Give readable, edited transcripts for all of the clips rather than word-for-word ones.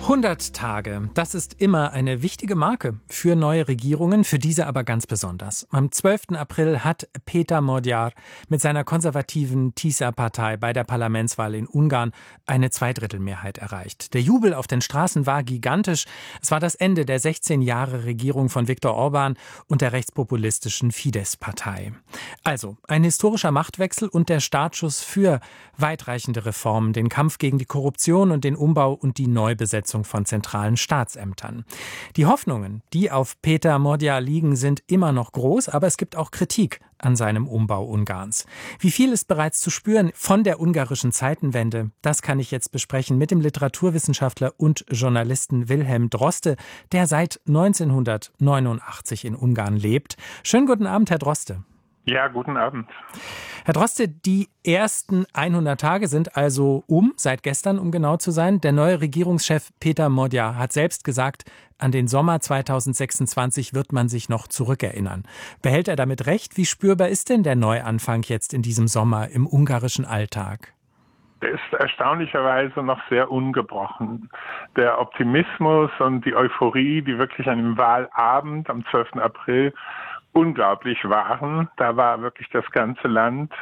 100 Tage, das ist immer eine wichtige Marke für neue Regierungen, für diese aber ganz besonders. Am 12. April hat Péter Magyar mit seiner konservativen TISA-Partei bei der Parlamentswahl in Ungarn eine Zweidrittelmehrheit erreicht. Der Jubel auf den Straßen war gigantisch. Es war das Ende der 16 Jahre Regierung von Viktor Orbán und der rechtspopulistischen Fidesz-Partei. Also ein historischer Machtwechsel und der Startschuss für weitreichende Reformen, den Kampf gegen die Korruption und den Umbau und die Neubesetzung von zentralen Staatsämtern. Die Hoffnungen, die auf Péter Magyar liegen, sind immer noch groß, aber es gibt auch Kritik an seinem Umbau Ungarns. Wie viel ist bereits zu spüren von der ungarischen Zeitenwende? Das kann ich jetzt besprechen mit dem Literaturwissenschaftler und Journalisten Wilhelm Droste, der seit 1989 in Ungarn lebt. Schönen guten Abend, Herr Droste. Ja, guten Abend. Herr Droste, die ersten 100 Tage sind also seit gestern, um genau zu sein. Der neue Regierungschef Péter Magyar hat selbst gesagt, an den Sommer 2026 wird man sich noch zurückerinnern. Behält er damit recht? Wie spürbar ist denn der Neuanfang jetzt in diesem Sommer im ungarischen Alltag? Der ist erstaunlicherweise noch sehr ungebrochen. Der Optimismus und die Euphorie, die wirklich an dem Wahlabend am 12. April unglaublich waren. Da war wirklich das ganze Land,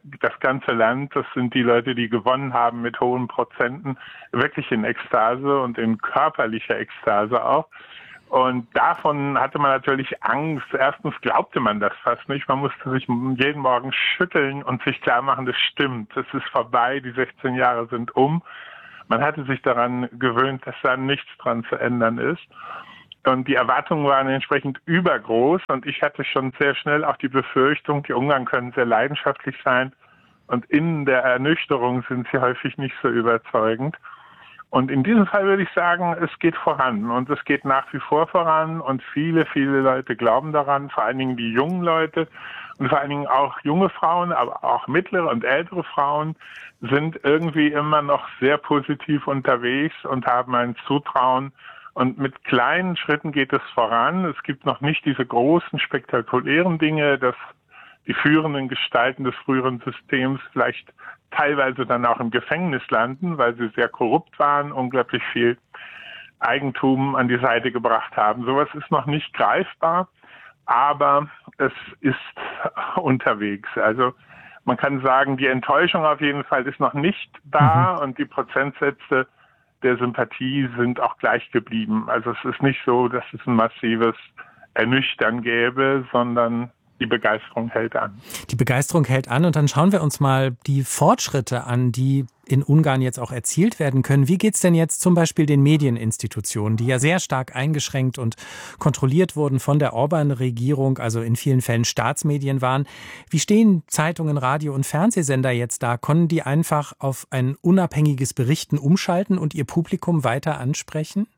das sind die Leute, die gewonnen haben mit hohen Prozenten, wirklich in Ekstase und in körperlicher Ekstase auch. Und davon hatte man natürlich Angst. Erstens glaubte man das fast nicht. Man musste sich jeden Morgen schütteln und sich klar machen, das stimmt. Es ist vorbei, die 16 Jahre sind um. Man hatte sich daran gewöhnt, dass da nichts dran zu ändern ist. Und die Erwartungen waren entsprechend übergroß. Und ich hatte schon sehr schnell auch die Befürchtung, die Ungarn können sehr leidenschaftlich sein. Und in der Ernüchterung sind sie häufig nicht so überzeugend. Und in diesem Fall würde ich sagen, es geht voran. Und es geht nach wie vor voran. Und viele, viele Leute glauben daran. Vor allen Dingen die jungen Leute. Und vor allen Dingen auch junge Frauen, aber auch mittlere und ältere Frauen sind irgendwie immer noch sehr positiv unterwegs und haben ein Zutrauen. Und mit kleinen Schritten geht es voran. Es gibt noch nicht diese großen, spektakulären Dinge, dass die führenden Gestalten des früheren Systems vielleicht teilweise dann auch im Gefängnis landen, weil sie sehr korrupt waren, unglaublich viel Eigentum an die Seite gebracht haben. Sowas ist noch nicht greifbar, aber es ist unterwegs. Also man kann sagen, die Enttäuschung auf jeden Fall ist noch nicht da und die Prozentsätze der Sympathie sind auch gleich geblieben. Also es ist nicht so, dass es ein massives Ernüchtern gäbe, sondern die Begeisterung hält an. Die Begeisterung hält an und dann schauen wir uns mal die Fortschritte an, die in Ungarn jetzt auch erzielt werden können. Wie geht es denn jetzt zum Beispiel den Medieninstitutionen, die ja sehr stark eingeschränkt und kontrolliert wurden von der Orbán-Regierung, also in vielen Fällen Staatsmedien waren? Wie stehen Zeitungen, Radio- und Fernsehsender jetzt da? Können die einfach auf ein unabhängiges Berichten umschalten und ihr Publikum weiter ansprechen?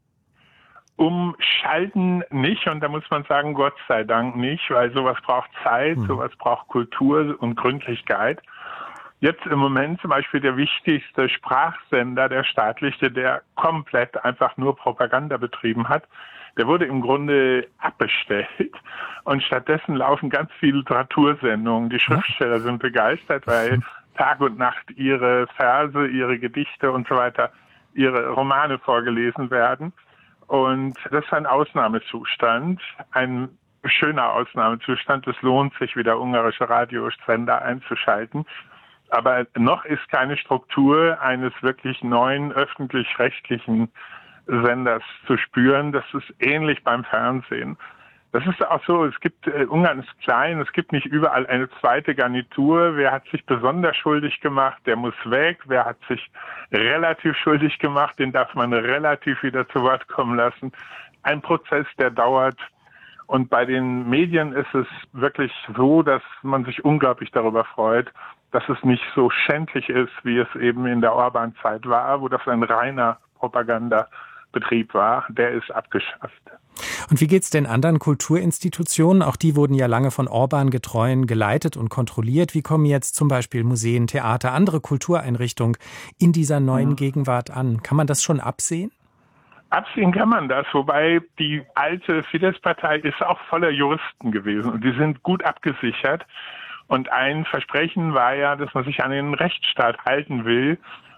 Umschalten nicht, und da muss man sagen, Gott sei Dank nicht, weil sowas braucht Zeit, sowas braucht Kultur und Gründlichkeit. Jetzt im Moment zum Beispiel der wichtigste Sprachsender, der staatliche, der komplett einfach nur Propaganda betrieben hat, der wurde im Grunde abbestellt und stattdessen laufen ganz viele Literatursendungen. Die Schriftsteller sind begeistert, weil Tag und Nacht ihre Verse, ihre Gedichte und so weiter, ihre Romane vorgelesen werden. Und das ist ein Ausnahmezustand, ein schöner Ausnahmezustand. Es lohnt sich, wieder ungarische Radiosender einzuschalten. Aber noch ist keine Struktur eines wirklich neuen öffentlich-rechtlichen Senders zu spüren. Das ist ähnlich beim Fernsehen. Das ist auch so, Ungarn ist klein, es gibt nicht überall eine zweite Garnitur. Wer hat sich besonders schuldig gemacht, der muss weg. Wer hat sich relativ schuldig gemacht, den darf man relativ wieder zu Wort kommen lassen. Ein Prozess, der dauert. Und bei den Medien ist es wirklich so, dass man sich unglaublich darüber freut, dass es nicht so schändlich ist, wie es eben in der Orbán-Zeit war, wo das ein reiner Propagandabetrieb war. Der ist abgeschafft. Und wie geht es den anderen Kulturinstitutionen? Auch die wurden ja lange von Orbán-Getreuen geleitet und kontrolliert. Wie kommen jetzt zum Beispiel Museen, Theater, andere Kultureinrichtungen in dieser neuen Gegenwart an? Kann man das schon absehen? Absehen kann man das, wobei die alte Fidesz-Partei ist auch voller Juristen gewesen und die sind gut abgesichert. Und ein Versprechen war ja, dass man sich an den Rechtsstaat halten will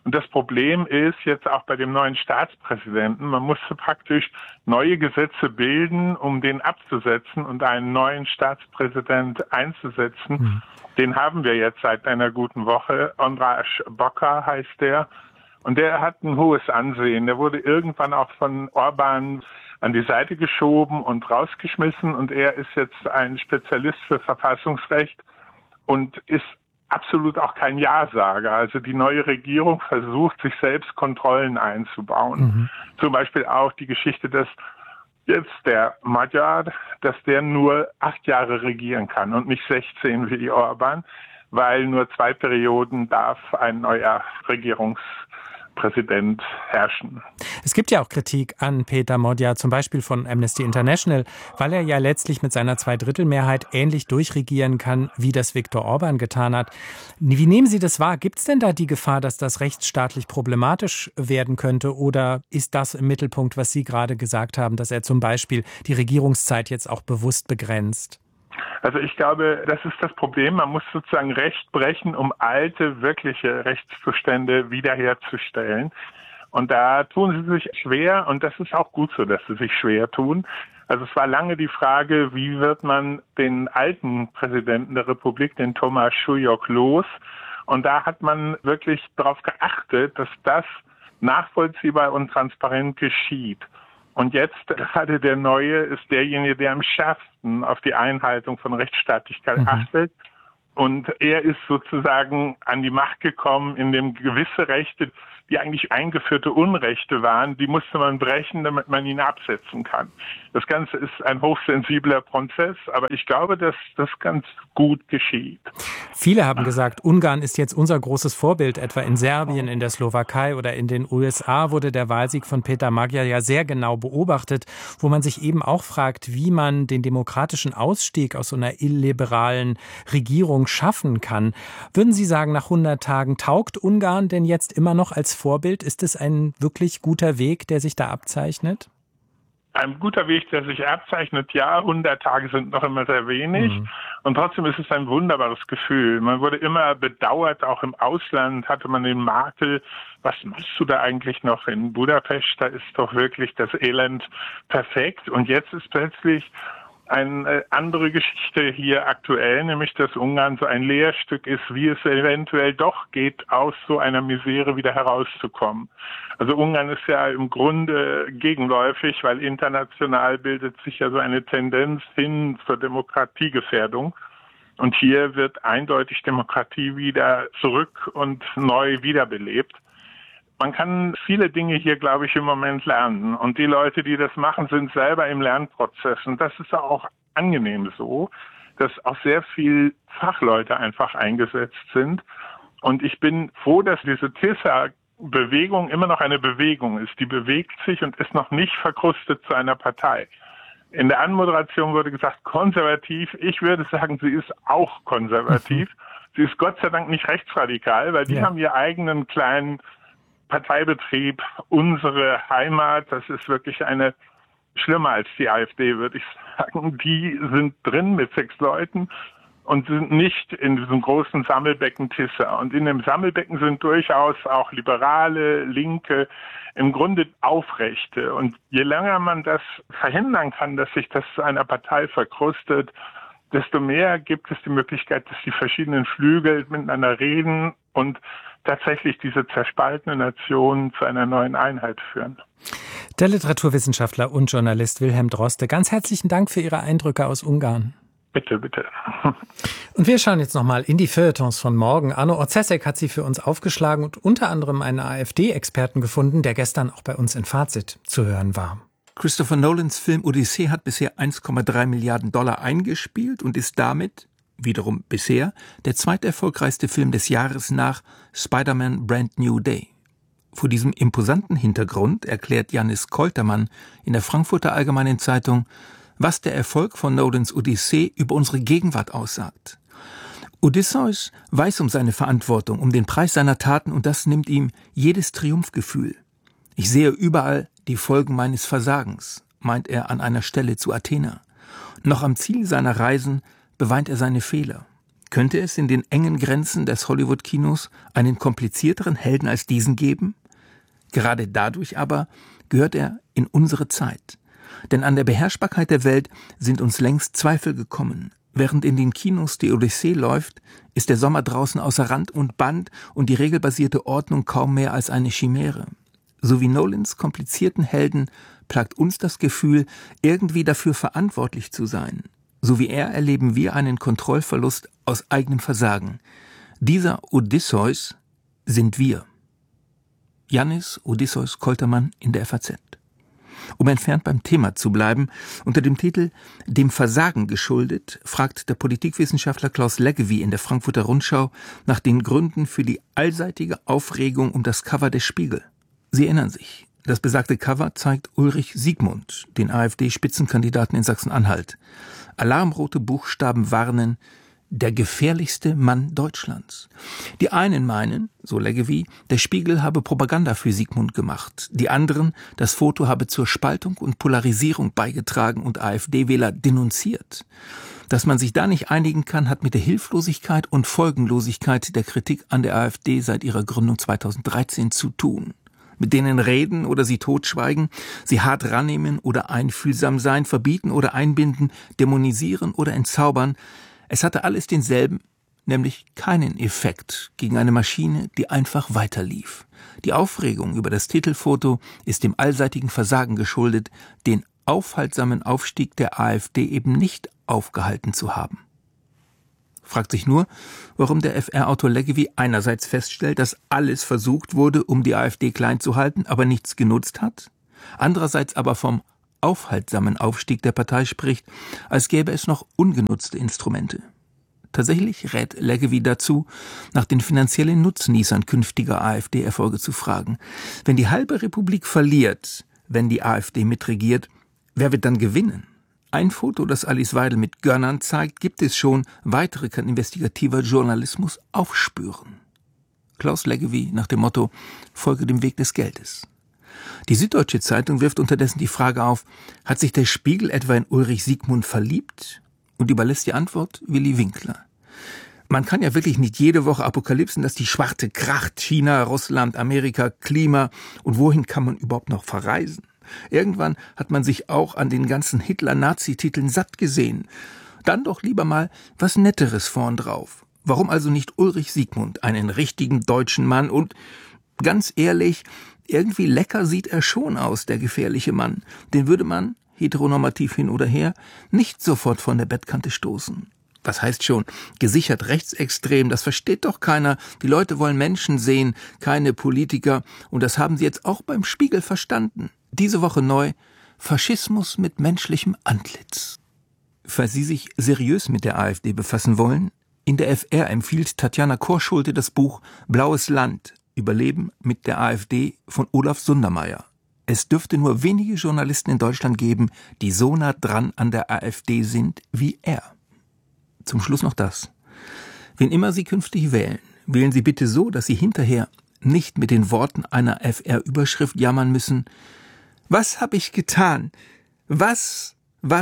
Und das Problem ist jetzt auch bei dem neuen Staatspräsidenten, man musste praktisch neue Gesetze bilden, um den abzusetzen und einen neuen Staatspräsident einzusetzen. Den haben wir jetzt seit einer guten Woche. András Bokar heißt der. Und der hat ein hohes Ansehen. Der wurde irgendwann auch von Orbán an die Seite geschoben und rausgeschmissen. Und er ist jetzt ein Spezialist für Verfassungsrecht und ist absolut auch kein Ja-Sager. Also die neue Regierung versucht, sich selbst Kontrollen einzubauen. Zum Beispiel auch die Geschichte, dass jetzt der Magyar, dass der nur 8 Jahre regieren kann und nicht 16 wie Orbán, weil nur 2 Perioden darf ein neuer Regierungspräsident herrschen. Es gibt ja auch Kritik an Peter Magyar, zum Beispiel von Amnesty International, weil er ja letztlich mit seiner Zweidrittelmehrheit ähnlich durchregieren kann, wie das Viktor Orbán getan hat. Wie nehmen Sie das wahr? Gibt es denn da die Gefahr, dass das rechtsstaatlich problematisch werden könnte? Oder ist das im Mittelpunkt, was Sie gerade gesagt haben, dass er zum Beispiel die Regierungszeit jetzt auch bewusst begrenzt? Also ich glaube, das ist das Problem. Man muss sozusagen Recht brechen, um alte, wirkliche Rechtszustände wiederherzustellen. Und da tun sie sich schwer, und das ist auch gut so, dass sie sich schwer tun. Also es war lange die Frage, wie wird man den alten Präsidenten der Republik, den Tomáš Šujuk, los? Und da hat man wirklich darauf geachtet, dass das nachvollziehbar und transparent geschieht. Und jetzt gerade der Neue ist derjenige, der am schärfsten auf die Einhaltung von Rechtsstaatlichkeit achtet. Und er ist sozusagen an die Macht gekommen, in dem gewisse Rechte, die eigentlich eingeführte Unrechte waren, die musste man brechen, damit man ihn absetzen kann. Das Ganze ist ein hochsensibler Prozess, aber ich glaube, dass das ganz gut geschieht. Viele haben gesagt, Ungarn ist jetzt unser großes Vorbild, etwa in Serbien, in der Slowakei oder in den USA wurde der Wahlsieg von Peter Magyar ja sehr genau beobachtet, wo man sich eben auch fragt, wie man den demokratischen Ausstieg aus so einer illiberalen Regierung schaffen kann. Würden Sie sagen, nach 100 Tagen taugt Ungarn denn jetzt immer noch als Vorbild? Ist es ein wirklich guter Weg, der sich da abzeichnet? Ein guter Weg, der sich abzeichnet, ja, 100 Tage sind noch immer sehr wenig. Und trotzdem ist es ein wunderbares Gefühl. Man wurde immer bedauert, auch im Ausland hatte man den Makel, was machst du da eigentlich noch in Budapest? Da ist doch wirklich das Elend perfekt. Und jetzt ist plötzlich eine andere Geschichte hier aktuell, nämlich dass Ungarn so ein Lehrstück ist, wie es eventuell doch geht, aus so einer Misere wieder herauszukommen. Also Ungarn ist ja im Grunde gegenläufig, weil international bildet sich ja so eine Tendenz hin zur Demokratiegefährdung. Und hier wird eindeutig Demokratie wieder zurück und neu wiederbelebt. Man kann viele Dinge hier, glaube ich, im Moment lernen. Und die Leute, die das machen, sind selber im Lernprozess. Und das ist auch angenehm so, dass auch sehr viel Fachleute einfach eingesetzt sind. Und ich bin froh, dass diese TISA-Bewegung immer noch eine Bewegung ist. Die bewegt sich und ist noch nicht verkrustet zu einer Partei. In der Anmoderation wurde gesagt, konservativ. Ich würde sagen, sie ist auch konservativ. Sie ist Gott sei Dank nicht rechtsradikal, weil die haben ihr eigenen kleinen Parteibetrieb, unsere Heimat, das ist wirklich eine schlimmer als die AfD, würde ich sagen. Die sind drin mit 6 Leuten und sind nicht in diesem großen Sammelbecken TISA. Und in dem Sammelbecken sind durchaus auch Liberale, Linke, im Grunde Aufrechte. Und je länger man das verhindern kann, dass sich das zu einer Partei verkrustet, desto mehr gibt es die Möglichkeit, dass die verschiedenen Flügel miteinander reden und tatsächlich diese zerspaltene Nation zu einer neuen Einheit führen. Der Literaturwissenschaftler und Journalist Wilhelm Droste, ganz herzlichen Dank für Ihre Eindrücke aus Ungarn. Bitte, bitte. Und wir schauen jetzt nochmal in die Feuilletons von morgen. Arno Orzesek hat sie für uns aufgeschlagen und unter anderem einen AfD-Experten gefunden, der gestern auch bei uns in Fazit zu hören war. Christopher Nolans Film Odyssee hat bisher 1,3 Milliarden Dollar eingespielt und ist damit, wiederum bisher, der zweiterfolgreichste Film des Jahres nach Spider-Man Brand New Day. Vor diesem imposanten Hintergrund erklärt Janis Koltermann in der Frankfurter Allgemeinen Zeitung, was der Erfolg von Nolans Odyssee über unsere Gegenwart aussagt. Odysseus weiß um seine Verantwortung, um den Preis seiner Taten und das nimmt ihm jedes Triumphgefühl. Ich sehe überall die Folgen meines Versagens, meint er an einer Stelle zu Athena. Noch am Ziel seiner Reisen beweint er seine Fehler. Könnte es in den engen Grenzen des Hollywood-Kinos einen komplizierteren Helden als diesen geben? Gerade dadurch aber gehört er in unsere Zeit. Denn an der Beherrschbarkeit der Welt sind uns längst Zweifel gekommen. Während in den Kinos die Odyssee läuft, ist der Sommer draußen außer Rand und Band und die regelbasierte Ordnung kaum mehr als eine Chimäre. So wie Nolans komplizierten Helden plagt uns das Gefühl, irgendwie dafür verantwortlich zu sein. So wie er erleben wir einen Kontrollverlust aus eigenem Versagen. Dieser Odysseus sind wir. Yannis Odysseus Koltermann in der FAZ. Um entfernt beim Thema zu bleiben, unter dem Titel »Dem Versagen geschuldet« fragt der Politikwissenschaftler Klaus Leggevi in der Frankfurter Rundschau nach den Gründen für die allseitige Aufregung um das Cover des Spiegel. Sie erinnern sich, das besagte Cover zeigt Ulrich Siegmund, den AfD-Spitzenkandidaten in Sachsen-Anhalt. Alarmrote Buchstaben warnen: der gefährlichste Mann Deutschlands. Die einen meinen, so Leggevi, der Spiegel habe Propaganda für Siegmund gemacht. Die anderen, das Foto habe zur Spaltung und Polarisierung beigetragen und AfD-Wähler denunziert. Dass man sich da nicht einigen kann, hat mit der Hilflosigkeit und Folgenlosigkeit der Kritik an der AfD seit ihrer Gründung 2013 zu tun. Mit denen reden oder sie totschweigen, sie hart rannehmen oder einfühlsam sein, verbieten oder einbinden, dämonisieren oder entzaubern. Es hatte alles denselben, nämlich keinen Effekt gegen eine Maschine, die einfach weiterlief. Die Aufregung über das Titelfoto ist dem allseitigen Versagen geschuldet, den aufhaltsamen Aufstieg der AfD eben nicht aufgehalten zu haben. Fragt sich nur, warum der FR-Autor Leggevi einerseits feststellt, dass alles versucht wurde, um die AfD klein zu halten, aber nichts genutzt hat, andererseits aber vom aufhaltsamen Aufstieg der Partei spricht, als gäbe es noch ungenutzte Instrumente. Tatsächlich rät Leggevi dazu, nach den finanziellen Nutznießern künftiger AfD-Erfolge zu fragen. Wenn die halbe Republik verliert, wenn die AfD mitregiert, wer wird dann gewinnen? Ein Foto, das Alice Weidel mit Gönnern zeigt, gibt es schon, weitere kann investigativer Journalismus aufspüren. Klaus Leggevi nach dem Motto: Folge dem Weg des Geldes. Die Süddeutsche Zeitung wirft unterdessen die Frage auf, hat sich der Spiegel etwa in Ulrich Siegmund verliebt? Und überlässt die Antwort Willi Winkler. Man kann ja wirklich nicht jede Woche apokalypsen, dass die Schwarte kracht, China, Russland, Amerika, Klima, und wohin kann man überhaupt noch verreisen? Irgendwann hat man sich auch an den ganzen Hitler-Nazi-Titeln satt gesehen. Dann doch lieber mal was Netteres vorn drauf. Warum also nicht Ulrich Siegmund, einen richtigen deutschen Mann? Und ganz ehrlich, irgendwie lecker sieht er schon aus, der gefährliche Mann. Den würde man, heteronormativ hin oder her, nicht sofort von der Bettkante stoßen. Was heißt schon, gesichert rechtsextrem, das versteht doch keiner. Die Leute wollen Menschen sehen, keine Politiker. Und das haben sie jetzt auch beim Spiegel verstanden. Diese Woche neu: Faschismus mit menschlichem Antlitz. Falls Sie sich seriös mit der AfD befassen wollen, in der FR empfiehlt Tatjana Korschulte das Buch Blaues Land, Überleben mit der AfD von Olaf Sundermeier. Es dürfte nur wenige Journalisten in Deutschland geben, die so nah dran an der AfD sind wie er. Zum Schluss noch das. Wen immer Sie künftig wählen, wählen Sie bitte so, dass Sie hinterher nicht mit den Worten einer FR-Überschrift jammern müssen: Was habe ich getan? Was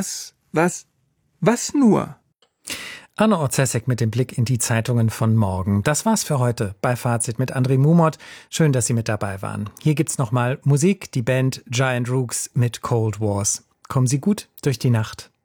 nur? Anne Orzesek mit dem Blick in die Zeitungen von morgen. Das war's für heute bei Fazit mit André Mumot. Schön, dass Sie mit dabei waren. Hier gibt's nochmal Musik, die Band Giant Rooks mit Cold Wars. Kommen Sie gut durch die Nacht.